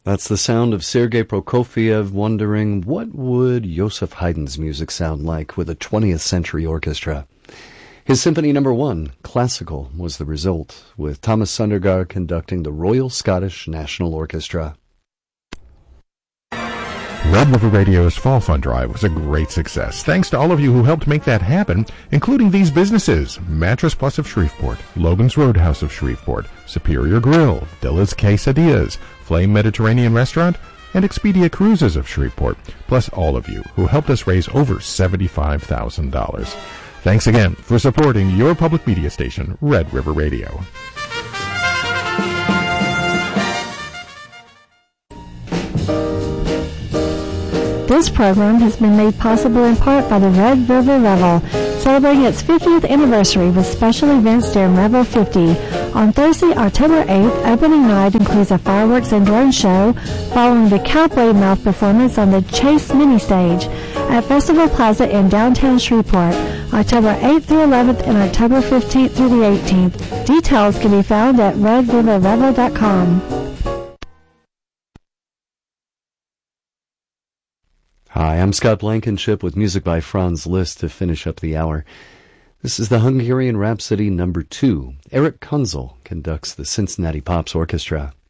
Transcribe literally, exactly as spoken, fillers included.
That's the sound of Sergei Prokofiev wondering what would Joseph Haydn's music sound like with a twentieth century orchestra. His Symphony Number One, Classical, was the result, with Thomas Sundergaard conducting the Royal Scottish National Orchestra. Red River Radio's Fall Fund Drive was a great success, thanks to all of you who helped make that happen, including these businesses: Mattress Plus of Shreveport, Logan's Roadhouse of Shreveport, Superior Grill, Dilla's Quesadillas, Flame Mediterranean Restaurant, and Expedia Cruises of Shreveport, plus all of you who helped us raise over seventy-five thousand dollars. Thanks again for supporting your public media station, Red River Radio. This program has been made possible in part by the Red River Revel, celebrating its fiftieth anniversary with special events during Revel fifty. On Thursday, October eighth, opening night includes a fireworks and drone show, following the Cowboy Mouth performance on the Chase Mini Stage at Festival Plaza in downtown Shreveport, October eighth through eleventh and October fifteenth through the eighteenth. Details can be found at red river revel dot com. Hi, I'm Scott Blankenship with music by Franz Liszt to finish up the hour. This is the Hungarian Rhapsody Number Two. Eric Kunzel conducts the Cincinnati Pops Orchestra.